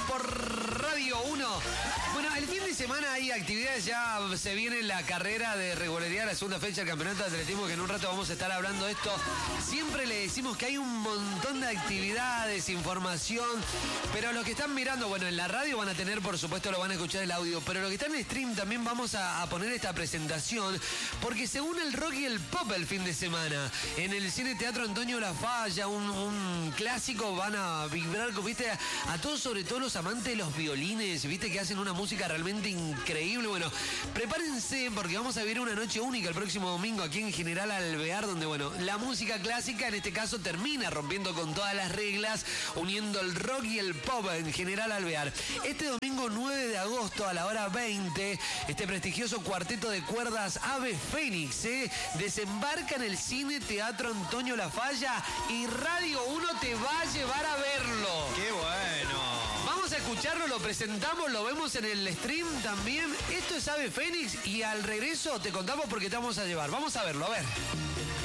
por Radio 1. Bueno, el fin de semana hay actividades, ya se viene la carrera de regularidad, la segunda fecha del campeonato de atletismo, que en un rato vamos a estar hablando de esto. Siempre le decimos que hay un montón de actividades, información, pero los que están mirando, bueno, en la radio van a tener, por supuesto, lo van a escuchar el audio, pero los que están en stream también vamos a poner esta presentación, porque se une el rock y el pop el fin de semana. En el Cine Teatro Antonio Lafalla, un clásico, van a vibrar, viste, a todos, sobre todo los amantes de los violines, viste, que hacen una música realmente increíble. Bueno, prepárense porque vamos a vivir una noche única el próximo domingo aquí en General Alvear, donde, bueno, la música clásica en este caso termina rompiendo con todas las reglas, uniendo el rock y el pop en General Alvear. Este domingo 9 de agosto a la hora 20, este prestigioso cuarteto de cuerdas Ave Fénix desembarca en el Cine Teatro Antonio Lafalla y Radio 1 te va a llevar a verlo. ¡Qué bueno! Vamos a escucharlo, lo presentamos, lo vemos en el stream también. Esto es Ave Fénix y al regreso te contamos por qué te vamos a llevar. Vamos a verlo, a ver.